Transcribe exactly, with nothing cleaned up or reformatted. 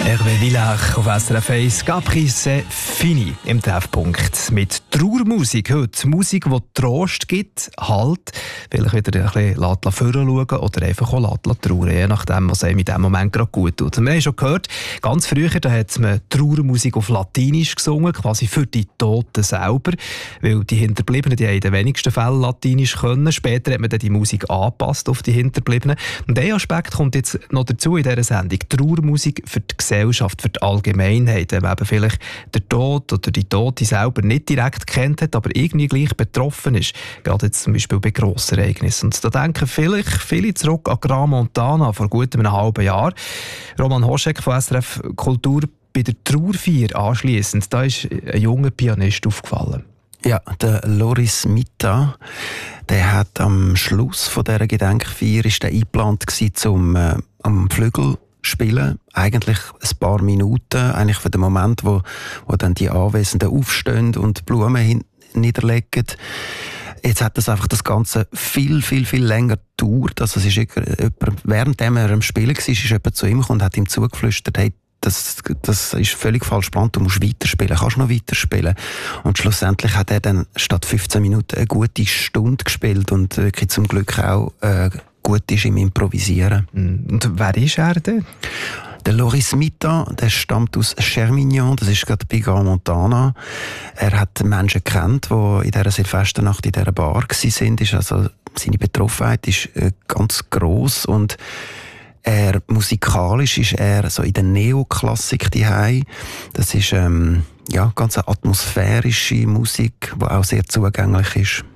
Hervé Villach auf S R F eins, Caprice Fini im Treffpunkt. Mit Trauermusik heute. Musik, die Trost gibt, Halt, vielleicht wieder ein bisschen vorschauen oder einfach auch trauern, je nachdem, was einem in diesem Moment gerade gut tut. Und wir haben schon gehört, ganz früher da hat man Trauermusik auf Latinisch gesungen, quasi für die Toten selber, weil die Hinterbliebenen die haben in den wenigsten Fällen Latinisch können. Später hat man dann die Musik angepasst auf die Hinterbliebenen. Und ein Aspekt kommt jetzt noch dazu in dieser Sendung. Trauermusik für die Gesellschaft, für die Allgemeinheit, wenn man eben vielleicht den Tod oder die Tote selber nicht direkt kennt hat, aber irgendwie gleich betroffen ist. Gerade jetzt zum Beispiel bei Grossereignissen. Und da denken vielleicht viele zurück an Gran Montana vor gut einem halben Jahr. Roman Hoschek von S R F Kultur bei der Trauerfeier anschliessend. Da ist ein junger Pianist aufgefallen. Ja, der Loris Mitta, der hat am Schluss von dieser Gedenkfeier ist der eingeplant gewesen, zum äh, am Flügel spielen, eigentlich ein paar Minuten, eigentlich für den Moment, wo, wo dann die Anwesenden aufstehen und Blumen hin- niederlegen. Jetzt hat das einfach das Ganze viel, viel, viel länger gedauert. Also es ist jemand, während er am Spielen war, ist jemand zu ihm gekommen und hat ihm zugeflüstert, hey, das, das ist völlig falsch geplant, du musst weiterspielen, kannst noch weiterspielen. Und schlussendlich hat er dann statt fünfzehn Minuten eine gute Stunde gespielt und wirklich zum Glück auch äh, gut ist im Improvisieren. Und wer ist er denn? Der Loris Mitta, der stammt aus Chermignon, das ist gerade bei Gran Montana. Er hat Menschen gekannt, die in dieser Silvesternacht in dieser Bar waren. Ist also, seine Betroffenheit ist äh, ganz gross und er, musikalisch ist er so in der Neoklassik daheim. Das ist ähm, ja, ganz eine atmosphärische Musik, die auch sehr zugänglich ist.